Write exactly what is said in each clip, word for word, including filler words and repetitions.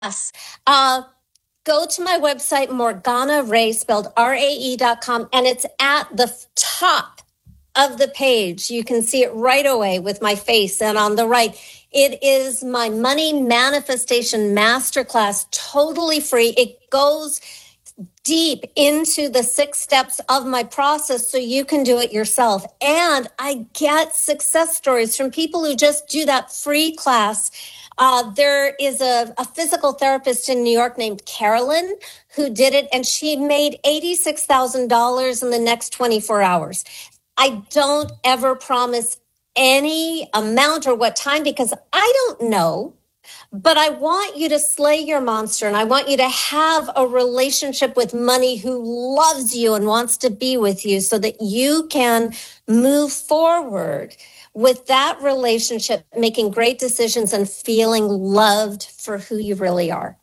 Yes. Uh, go to my website, Morgana Rae, spelled R A E dot com, and it's at the top of the page. You can see it right away with my face, and on the right, it is my money manifestation masterclass, totally free. It goes deep into the six steps of my process so you can do it yourself. And I get success stories from people who just do that free class. Uh, there is a, a physical therapist in New York named Carolyn who did it, and she made eighty-six thousand dollars in the next twenty-four hours. I don't ever promise any amount or what time because I don't know. But I want you to slay your monster, and I want you to have a relationship with money who loves you and wants to be with you so that you can move forward with that relationship, making great decisions and feeling loved for who you really are.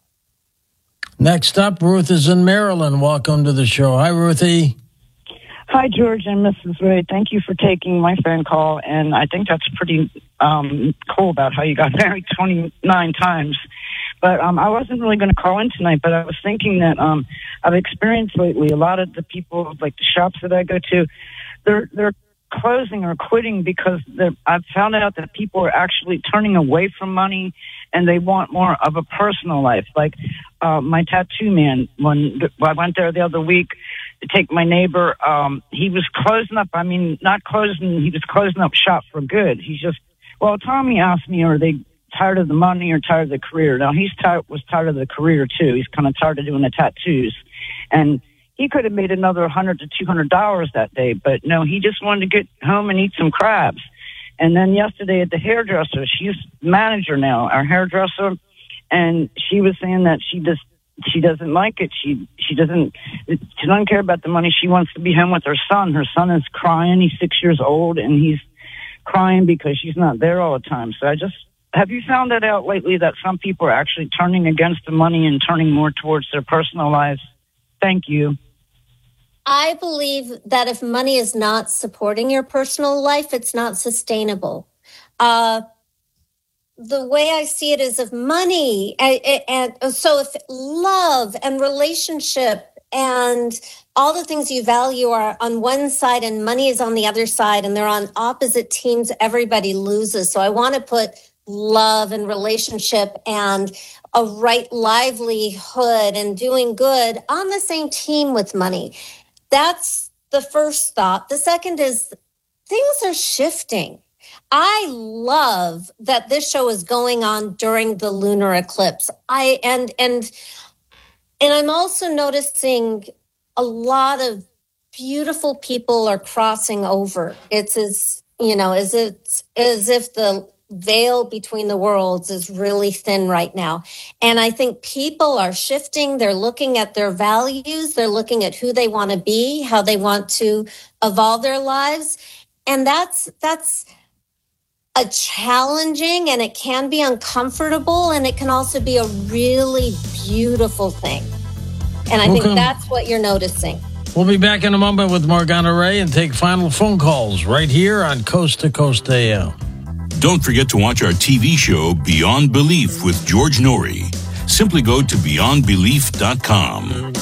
Next up, Ruth is in Maryland. Welcome to the show. Hi, Ruthie. Hi, George and Missus Rae. Thank you for taking my phone call, and I think that's pretty um, cool about how you got married twenty-nine times. But um, I wasn't really going to call in tonight, but I was thinking that um, I've experienced lately a lot of the people, like the shops that I go to, they're they're closing or quitting because I've found out that people are actually turning away from money and they want more of a personal life. Like uh, my tattoo man, when I went there the other week to take my neighbor, um, he was closing up. I mean, not closing, he was closing up shop for good. He's just, well, Tommy asked me, are they tired of the money or tired of the career? Now, he's tired, was tired of the career too. He's kind of tired of doing the tattoos. And he could have made another one hundred to two hundred dollars that day, but no, he just wanted to get home and eat some crabs. And then yesterday at the hairdresser, she's manager now, our hairdresser, and she was saying that she just she doesn't like it. She she doesn't she doesn't care about the money. She wants to be home with her son. Her son is crying. He's six years old, and he's crying because she's not there all the time. So I just have you found that out lately that some people are actually turning against the money and turning more towards their personal lives? Thank you. I believe that if money is not supporting your personal life, it's not sustainable. Uh, the way I see it is if money and, and so if love and relationship and all the things you value are on one side and money is on the other side and they're on opposite teams, everybody loses. So I want to put love and relationship and a right livelihood and doing good on the same team with money. That's the first thought. The second is things are shifting. I love that this show is going on during the lunar eclipse. I and and and I'm also noticing a lot of beautiful people are crossing over. It's as you know, as it's as if the veil between the worlds is really thin right now. And I think people are shifting. They're looking at their values. They're looking at who they want to be, how they want to evolve their lives. And that's, that's a challenging, and it can be uncomfortable, and it can also be a really beautiful thing. And I Welcome. think that's what you're noticing. We'll be back in a moment with Morgana Rae and take final phone calls right here on Coast to Coast A M. Don't forget to watch our T V show Beyond Belief with George Noory. Simply go to beyond belief dot com.